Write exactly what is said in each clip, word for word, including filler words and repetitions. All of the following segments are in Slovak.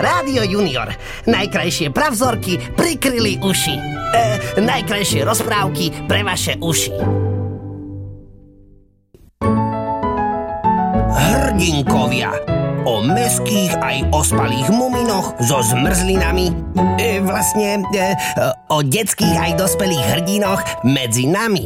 Rádio Junior. Najkrajšie pravzorky prikryli uši. E, najkrajšie rozprávky pre vaše uši. Hrdinkovia. O mäských aj ospalých muminoch so zmrzlinami. E, vlastne e, o detských aj dospelých hrdinoch medzi nami.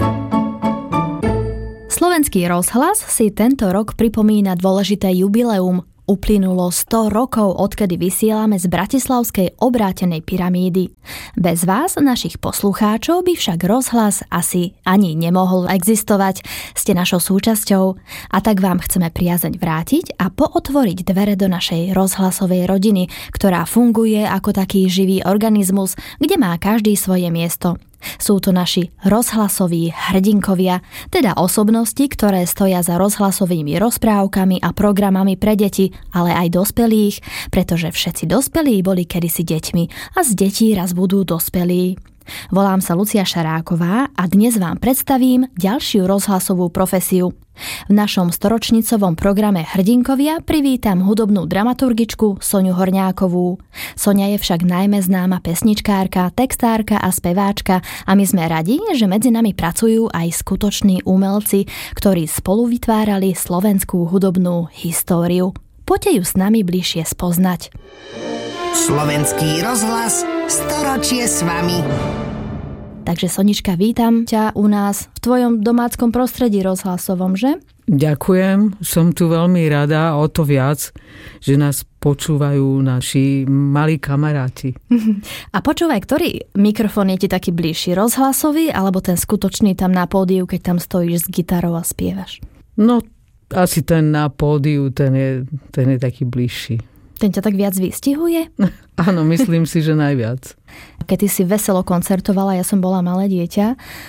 Slovenský rozhlas si tento rok pripomína dôležité jubileum. Uplynulo sto rokov, odkedy vysielame z bratislavskej obrátenej pyramídy. Bez vás, našich poslucháčov, by však rozhlas asi ani nemohol existovať. Ste našou súčasťou a tak vám chceme priazeň vrátiť a pootvoriť dvere do našej rozhlasovej rodiny, ktorá funguje ako taký živý organizmus, kde má každý svoje miesto. Sú to naši rozhlasoví hrdinkovia, teda osobnosti, ktoré stoja za rozhlasovými rozprávkami a programami pre deti, ale aj dospelých, pretože všetci dospelí boli kedysi deťmi a z detí raz budú dospelí. Volám sa Lucia Šaráková a dnes vám predstavím ďalšiu rozhlasovú profesiu. V našom storočnicovom programe Hrdinkovia privítam hudobnú dramaturgičku Soňu Horňákovú. Soňa je však najmä známa pesničkárka, textárka a speváčka a my sme radi, že medzi nami pracujú aj skutoční umelci, ktorí spolu vytvárali slovenskú hudobnú históriu. Poďte ju s nami bližšie spoznať. Slovenský rozhlas, storočie s vami. Takže Sonička, vítam ťa u nás v tvojom domáckom prostredí rozhlasovom, že? Ďakujem, som tu veľmi rada, o to viac, že nás počúvajú naši malí kamaráti. A počúvaj, ktorý mikrofón je ti taký bližší? Rozhlasový alebo ten skutočný tam na pódiu, keď tam stojíš s gitarou a spievaš? No, asi ten na pódiu, ten je, ten je taký bližší. Ten ťa tak viac vystihuje? Áno, myslím si, že najviac. Keď ty si veselo koncertovala, ja som bola malé dieťa,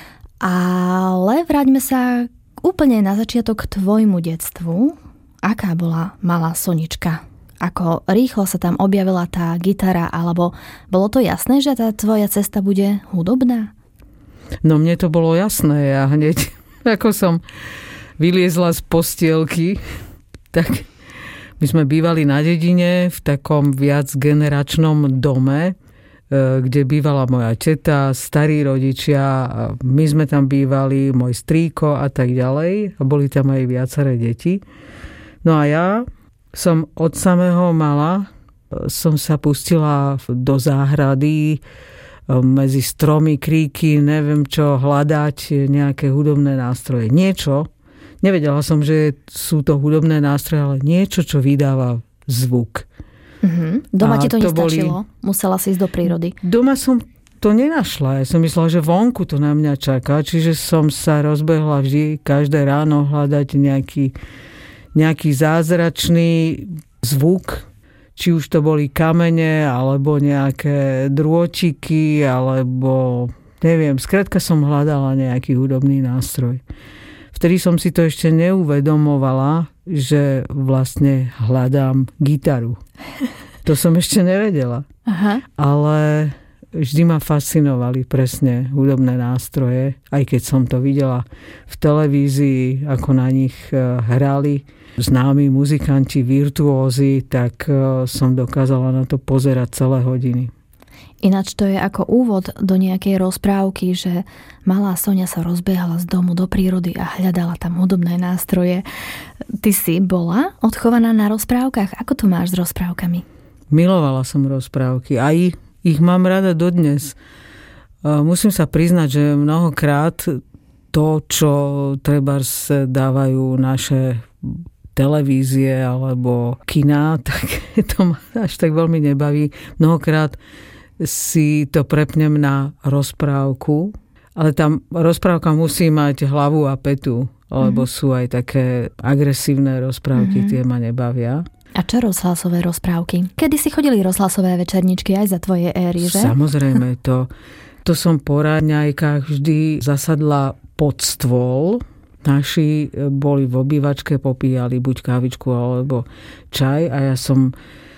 ale vráťme sa úplne na začiatok k tvojmu detstvu. Aká bola malá Sonička? Ako rýchlo sa tam objavila tá gitara, alebo bolo to jasné, že tá tvoja cesta bude hudobná? No mne to bolo jasné. Ja hneď, ako som vyliezla z postielky, tak my sme bývali na dedine v takom viacgeneračnom dome, kde bývala moja teta, starí rodičia, my sme tam bývali, môj strýko a tak ďalej. A boli tam aj viaceré deti. No a ja som od samého mala, som sa pustila do záhrady, medzi stromy, kríky, neviem čo, hľadať nejaké hudobné nástroje. Niečo. Nevedela som, že sú to hudobné nástroje, ale niečo, čo vydáva zvuk. Mm-hmm. Doma a ti to, to nestačilo? Boli... Musela si ísť do prírody? Doma som to nenašla. Ja som myslela, že vonku to na mňa čaká. Čiže som sa rozbehla vždy každé ráno hľadať nejaký, nejaký zázračný zvuk. Či už to boli kamene, alebo nejaké drôčiky, alebo neviem. Skrátka som hľadala nejaký hudobný nástroj. Vtedy som si to ešte neuvedomovala, že vlastne hľadám gitaru. To som ešte nevedela. Aha. Ale vždy ma fascinovali presne hudobné nástroje, aj keď som to videla v televízii, ako na nich hrali známi muzikanti, virtuózi, tak som dokázala na to pozerať celé hodiny. Ináč to je ako úvod do nejakej rozprávky, že malá Soňa sa rozbiehala z domu do prírody a hľadala tam hudobné nástroje. Ty si bola odchovaná na rozprávkach? Ako to máš s rozprávkami? Milovala som rozprávky. Aj ich mám rada dodnes. Musím sa priznať, že mnohokrát to, čo trebárs dávajú naše televízie alebo kiná, tak to ma až tak veľmi nebaví. Mnohokrát si to prepnem na rozprávku, ale tam rozprávka musí mať hlavu a petu, lebo mm-hmm. sú aj také agresívne rozprávky, mm-hmm. tie ma nebavia. A čo rozhlasové rozprávky? Kedy si chodili rozhlasové večerničky aj za tvoje éry, že? Samozrejme, to, to som po ráňajkách vždy zasadla pod stôl. Naši boli v obývačke, popíjali buď kávičku alebo čaj a ja som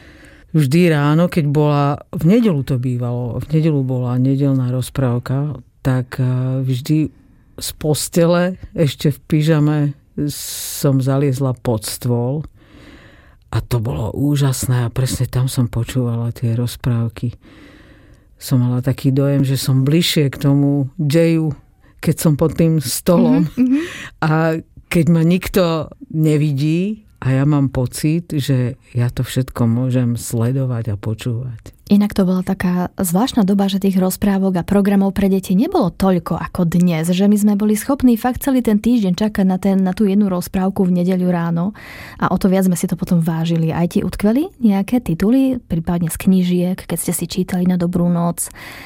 vždy ráno, keď bola, v nedeľu to bývalo, v nedeľu bola nedeľná rozprávka, tak vždy z postele, ešte v pyžame, som zaliezla pod stôl A to bolo úžasné a presne tam som počúvala tie rozprávky. Som mala taký dojem, že som bližšie k tomu deju, keď som pod tým stolom. Mm-hmm. A keď ma nikto nevidí a ja mám pocit, že ja to všetko môžem sledovať a počúvať. Inak to bola taká zvláštna doba, že tých rozprávok a programov pre deti nebolo toľko ako dnes, že my sme boli schopní fakt celý ten týždeň čakať na, ten, na tú jednu rozprávku v nedeľu ráno a o to viac sme si to potom vážili. Aj ti utkveli nejaké tituly, prípadne z knížiek, keď ste si čítali na dobrú noc,